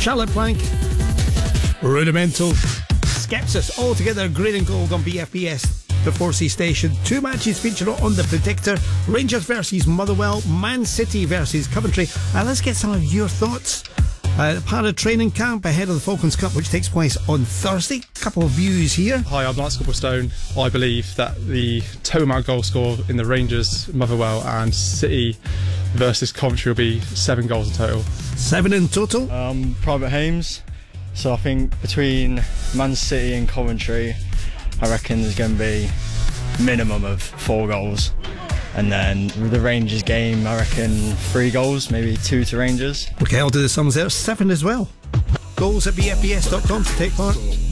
Charlotte Plank, Rudimental, Skepsis, all together green and gold on BFBS. The 4C station. 2 matches featured on The Predictor. Rangers versus Motherwell, Man City versus Coventry. Let's get some of your thoughts. Para training camp ahead of the Falcons Cup, which takes place on Thursday. Couple of views here. Hi, I'm Lance Copplestone. I believe that the total amount of goals scored in the Rangers, Motherwell and City versus Coventry will be 7 goals in total. 7 in total? Private Hames. So I think between Man City and Coventry, I reckon there's going to be minimum of 4 goals. And then with the Rangers game, I reckon 3 goals, maybe 2 to Rangers. Okay, I'll do the sums there. 7 as well. Goals at bfbs.com to take part.